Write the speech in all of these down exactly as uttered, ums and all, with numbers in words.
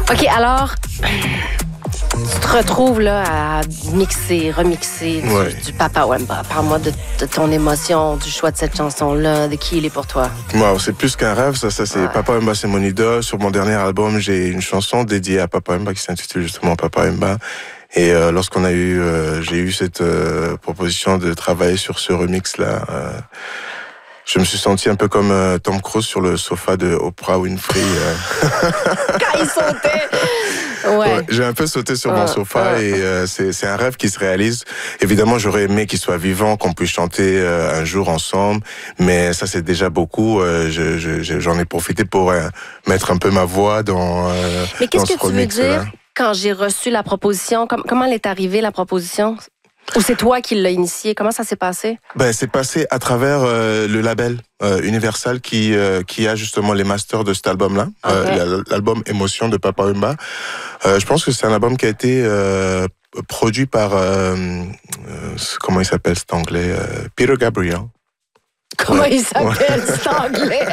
OK, alors, tu te retrouves là à mixer, remixer du, ouais. du Papa Wemba. Parle-moi de, de ton émotion, du choix de cette chanson-là, de qui il est pour toi. Wow, c'est plus qu'un rêve, ça, ça c'est Ouais. Papa Wemba, c'est mon idole. Sur mon dernier album, j'ai une chanson dédiée à Papa Wemba qui s'intitule justement Papa Wemba. Et euh, lorsqu'on a eu, euh, j'ai eu cette euh, proposition de travailler sur ce remix-là, euh, je me suis senti un peu comme euh, Tom Cruise sur le sofa de Oprah Winfrey. Euh. Quand il sautait! Ouais. Ouais, j'ai un peu sauté sur Ah, mon sofa ah. et euh, c'est, c'est un rêve qui se réalise. Évidemment, j'aurais aimé qu'il soit vivant, qu'on puisse chanter euh, un jour ensemble, mais ça c'est déjà beaucoup. Euh, je, je, j'en ai profité pour euh, mettre un peu ma voix dans, euh, Mais dans qu'est-ce ce que tu veux remix-là. dire quand j'ai reçu la proposition? Com- comment elle est arrivée, la proposition? Ou c'est toi qui l'as initiée? Comment ça s'est passé? Ben, c'est passé à travers euh, le label euh, Universal qui euh, qui a justement les masters de cet album-là, Okay. euh, l'album Émotion de Papa Wemba. Euh, je pense que c'est un album qui a été euh, produit par euh, euh, comment il s'appelle cet anglais, euh, Peter Gabriel. Comment Ouais. il s'appelle, Ouais. cet anglais?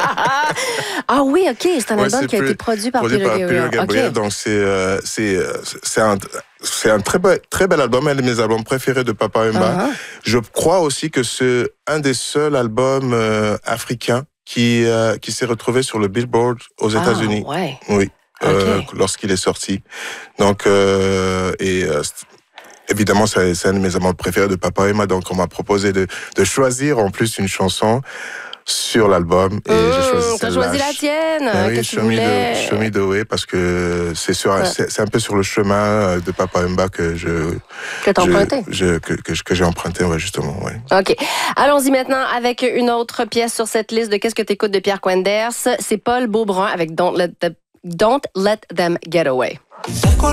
Ah oui, OK, c'est un Ouais, album c'est qui a plus- été produit par produit Peter par Gabriel. Peter Gabriel. OK. Donc c'est euh, c'est euh, c'est un c'est un très bel très bel album, un de mes albums préférés de Papa Wemba. Uh-huh. Je crois aussi que c'est un des seuls albums euh, africains qui euh, qui s'est retrouvé sur le Billboard aux États-Unis. Ah, ouais. Oui, euh, Ok. lorsqu'il est sorti. Donc euh, et euh, évidemment, c'est, c'est un de mes albums préférés de Papa Wemba. Donc on m'a proposé de de choisir en plus une chanson sur l'album et Mmh, j'ai choisi t'as celle-là. choisi la tienne, Ben oui, que tu Show Me voulais. the, Show Me the Way, parce que c'est sur, Ouais. c'est, c'est un peu sur le chemin de Papa Wemba que je, Que t'as je- emprunté. je- que, que, que j'ai emprunté, ouais, justement, ouais. OK. Allons-y maintenant avec une autre pièce sur cette liste de Qu'est-ce que t'écoutes de Pierre Quenders. C'est Paul Beaubrun avec Don't Let, the- Don't Let Them Get Away.